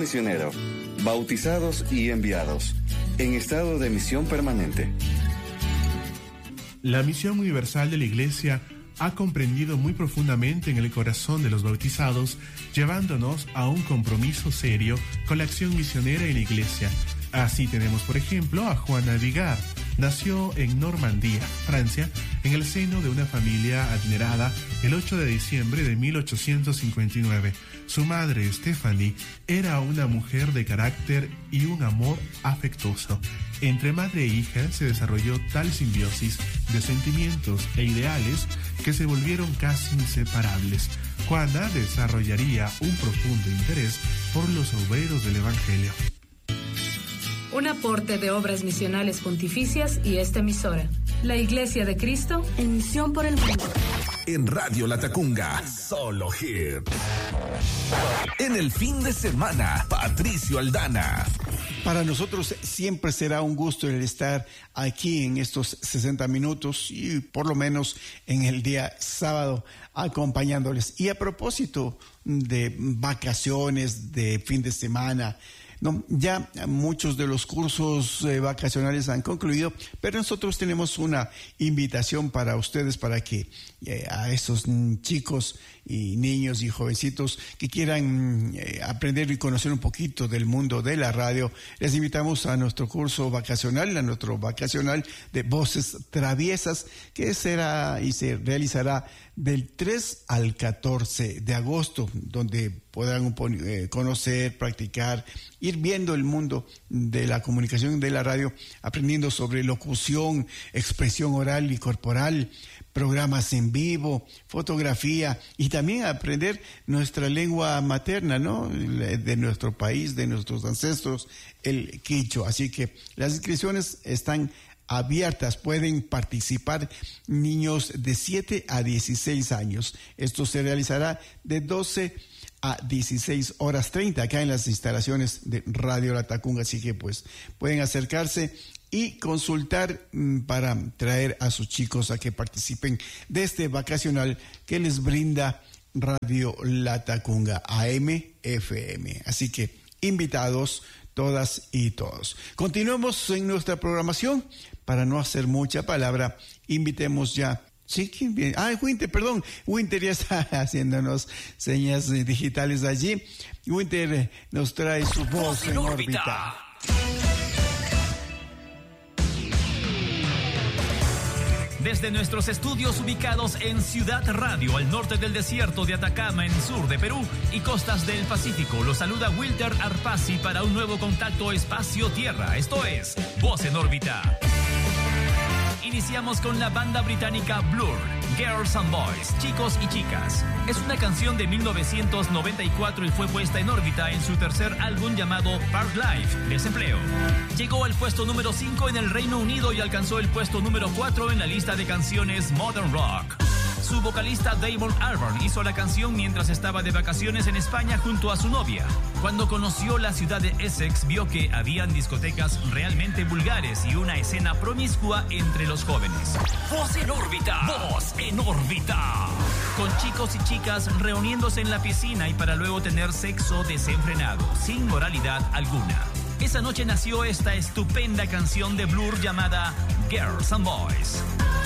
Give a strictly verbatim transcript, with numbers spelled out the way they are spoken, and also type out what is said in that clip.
misionero, bautizados y enviados, en estado de misión permanente. La misión universal de la Iglesia ha comprendido muy profundamente en el corazón de los bautizados, llevándonos a un compromiso serio con la acción misionera en la Iglesia. Así tenemos, por ejemplo, a Juana Vigar. Nació en Normandía, Francia, en el seno de una familia adinerada el ocho de diciembre de mil ochocientos cincuenta y nueve. Su madre, Stephanie, era una mujer de carácter y un amor afectuoso. Entre madre e hija se desarrolló tal simbiosis de sentimientos e ideales que se volvieron casi inseparables. Juana desarrollaría un profundo interés por los obreros del Evangelio. Un aporte de Obras Misionales Pontificias y esta emisora. La Iglesia de Cristo en misión por el mundo. En Radio Latacunga, solo hit. En el fin de semana, Patricio Aldana. Para nosotros siempre será un gusto el estar aquí en estos sesenta minutos y por lo menos en el día sábado acompañándoles. Y a propósito de vacaciones, de fin de semana, no, ya muchos de los cursos eh, vacacionales han concluido, pero nosotros tenemos una invitación para ustedes para que eh, a esos chicos y niños y jovencitos que quieran eh, aprender y conocer un poquito del mundo de la radio, les invitamos a nuestro curso vacacional, a nuestro vacacional de Voces Traviesas, que será y se realizará del tres al catorce de agosto, donde podrán eh, conocer, practicar, ir viendo el mundo de la comunicación de la radio, aprendiendo sobre locución, expresión oral y corporal, programas en vivo, fotografía y también aprender nuestra lengua materna, ¿no? De nuestro país, de nuestros ancestros, el quichua. Así que las inscripciones están abiertas, pueden participar niños de siete a dieciséis años. Esto se realizará de doce a dieciséis horas treinta acá en las instalaciones de Radio Latacunga, así que pues pueden acercarse y consultar mmm, para traer a sus chicos a que participen de este vacacional que les brinda Radio Latacunga A M F M. Así que invitados todas y todos. Continuemos en nuestra programación. Para no hacer mucha palabra, invitemos ya. Sí, ¿quién viene? Ah, Winter, perdón. Winter ya está haciéndonos señas digitales allí. Winter nos trae su voz en órbita. Desde nuestros estudios ubicados en Ciudad Radio, al norte del desierto de Atacama, en sur de Perú y costas del Pacífico, los saluda Wilter Arpasi para un nuevo contacto espacio-tierra. Esto es Voz en órbita. Iniciamos con la banda británica Blur, Girls and Boys, chicos y chicas. Es una canción de mil novecientos noventa y cuatro y fue puesta en órbita en su tercer álbum llamado Park Life, Desempleo. Llegó al puesto número cinco en el Reino Unido y alcanzó el puesto número cuatro en la lista de canciones Modern Rock. Su vocalista Damon Albarn hizo la canción mientras estaba de vacaciones en España junto a su novia. Cuando conoció la ciudad de Essex, vio que habían discotecas realmente vulgares y una escena promiscua entre los jóvenes. ¡Voz en órbita! ¡Voz en órbita! Con chicos y chicas reuniéndose en la piscina y para luego tener sexo desenfrenado, sin moralidad alguna. Esa noche nació esta estupenda canción de Blur llamada Girls and Boys.